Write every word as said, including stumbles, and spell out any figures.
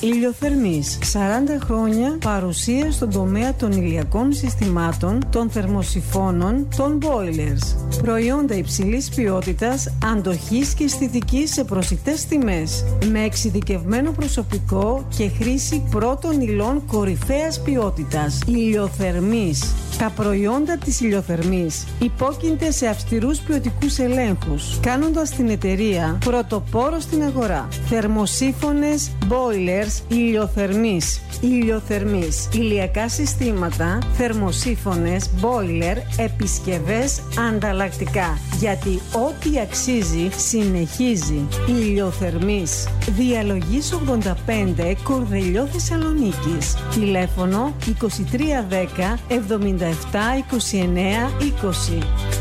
Ηλιοθερμής. σαράντα χρόνια παρουσία στον τομέα των ηλιακών συστημάτων, των θερμοσυφώνων, των boilers. Προϊόντα υψηλής ποιότητας, αντοχής και αισθητικής σε προσιτές τιμές. Με εξειδικευμένο προσωπικό και χρήση πρώτων υλών κορυφαίας ποιότητας. Ηλιοθερμής. Τα προϊόντα της Ηλιοθερμής υπόκεινται σε αυστηρούς ποιοτικούς ελέγχους, κάνοντας την εταιρεία πρωτοπόρο στην αγορά. Θερμοσύφωνες, boilers, Ηλιοθερμής. Ηλιοθερμής. Ηλιακά συστήματα, θερμοσύφωνες, boiler, επισκευές, ανταλλακτικά. Γιατί ό,τι αξίζει συνεχίζει. Ηλιοθερμής. Διαλογής ογδόντα πέντε, Κορδελιό Θεσσαλονίκης. Τηλέφωνο είκοσι τρία δέκα εβδομήντα επτά είκοσι εννέα είκοσι.